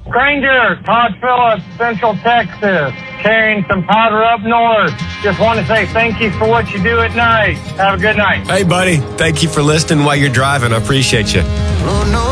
Granger, Todd Phillips, Central Texas, carrying some powder up north. Just want to say thank you for what you do at night. Have a good night. Hey, buddy. Thank you for listening while you're driving. I appreciate you.